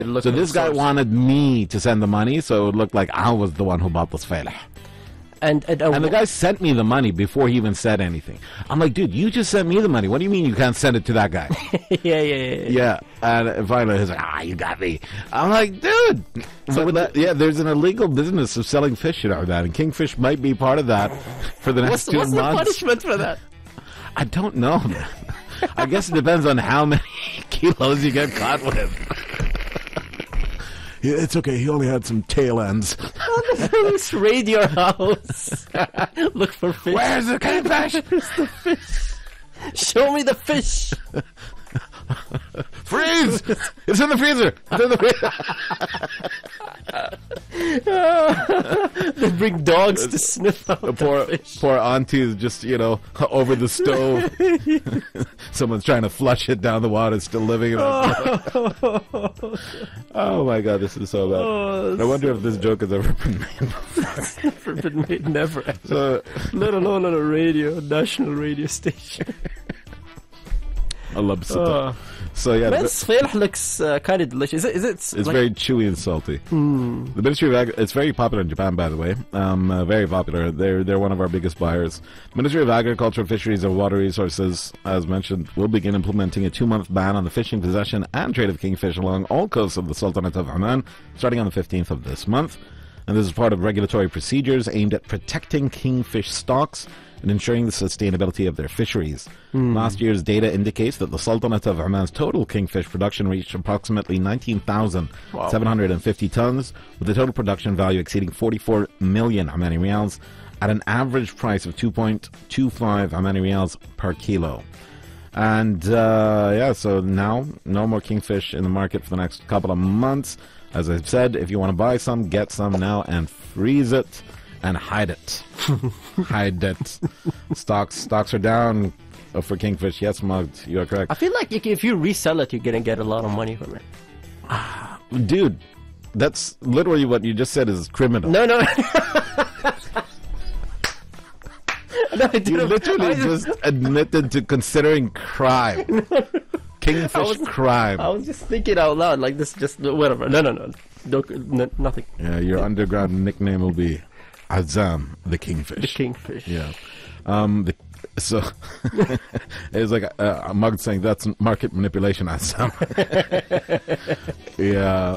So this guy wanted me to send the money, so it looked like I was the one who bought the sfeilh. And the guy sent me the money before he even said anything. I'm like, dude, you just sent me the money. What do you mean you can't send it to that guy? Yeah. And finally he's like, you got me. I'm like, dude. There's an illegal business of selling fish in that, and Kingfish might be part of that for the next 2 months. What's the punishment for that? I don't know, man. I guess it depends on how many kilos you get caught with. Yeah, it's okay. He only had some tail ends. Let's raid your house. Look for fish. Where's the kingfish? Where's the fish? Show me the fish. Freeze! It's in the freezer. It's in the freezer. They bring dogs to sniff out the fish. Poor auntie's just, over the stove. Someone's trying to flush it down the water. It's still living in it. Oh my God, this is so bad. I wonder if this joke has ever been made before. It's never been made, never. So, let alone on a national radio station. I love it. So yeah, sfeilh looks kind of delicious. It's like, very chewy and salty. The Ministry of it's very popular in Japan, by the way. Very popular. They're one of our biggest buyers. Ministry of Agriculture, Fisheries and Water Resources, as mentioned, will begin implementing a 2-month ban on the fishing, possession and trade of kingfish along all coasts of the Sultanate of Oman, starting on the 15th of this month. And this is part of regulatory procedures aimed at protecting kingfish stocks and ensuring the sustainability of their fisheries. Last year's data indicates that the Sultanate of Oman's total kingfish production reached approximately 19,750 tons, with the total production value exceeding 44 million Omani Riyals at an average price of 2.25 Omani Riyals per kilo. And so now no more kingfish in the market for the next couple of months. As I've said, if you want to buy some, get some now and freeze it. And hide it. Hide it. Stocks are down for kingfish. Yes, Mugged, you are correct. I feel like if you resell it, you're going to get a lot of money from it. Dude, that's literally what you just said is criminal. No. You literally just admitted to considering crime. Kingfish crime. I was just thinking out loud, like this, just whatever. No. Nothing. Yeah, your underground nickname will be Azam, the Kingfish. The Kingfish. Yeah. So it's like a mug saying that's market manipulation, Azam. Yeah.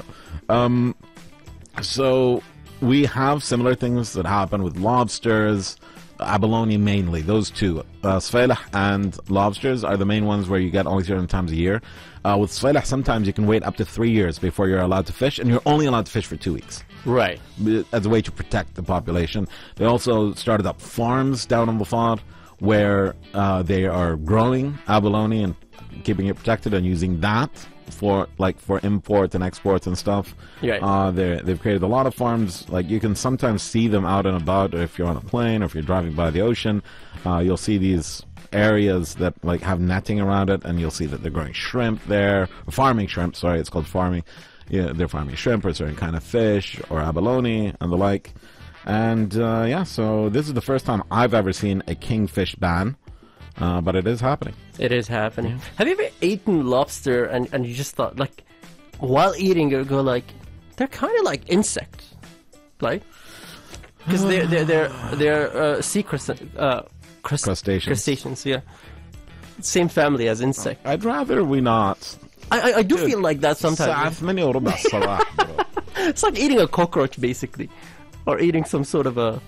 So we have similar things that happen with lobsters, abalone mainly. Those two, sfeilh and lobsters, are the main ones where you get only certain times a year. With sfeilh, sometimes you can wait up to 3 years before you're allowed to fish, and you're only allowed to fish for 2 weeks. Right. As a way to protect the population. They also started up farms down on the Fad where they are growing abalone and keeping it protected and using that for import and export and stuff. Right. They've created a lot of farms. Like, you can sometimes see them out and about if you're on a plane or if you're driving by the ocean. You'll see these areas that have netting around it, and you'll see that they're growing shrimp there, farming shrimp. Sorry, it's called farming. Yeah, they're farming shrimp or a certain kind of fish or abalone and the like. And so this is the first time I've ever seen a kingfish ban, but it is happening. It is happening. Have you ever eaten lobster and you just thought, while eating, you go they're kind of like insects, because they're sea crustaceans. Crustaceans, yeah. Same family as insect. I'd rather we not. I do feel like that sometimes. It's like eating a cockroach, basically, or eating some sort of a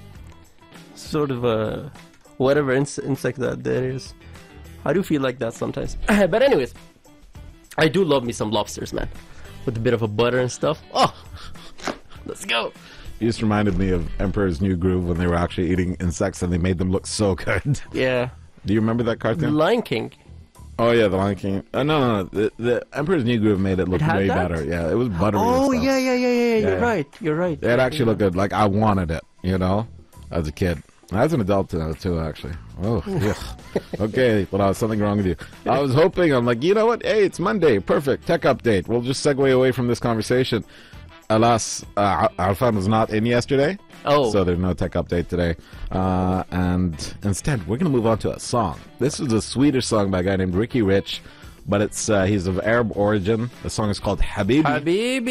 whatever insect that there is. I do feel like that sometimes. But anyways, I do love me some lobsters, man, with a bit of a butter and stuff. Oh, let's go. You just reminded me of Emperor's New Groove when they were actually eating insects and they made them look so good. Yeah. Do you remember that cartoon? The Lion King. Oh yeah, the Lion King. No. The Emperor's New Groove made it look way better. Yeah, it was buttery. Oh yeah. You're right. It actually looked good. Like, I wanted it, as a kid. As an adult too, actually. Oh, yeah. Okay, well, something wrong with you. I was hoping, I'm like, you know what? Hey, it's Monday. Perfect. Tech update. We'll just segue away from this conversation. Alas, Arfan was not in yesterday. Oh. So there's no tech update today. And instead, we're going to move on to a song. This is a Swedish song by a guy named Ricky Rich, but he's of Arab origin. The song is called Habibi. Habibi.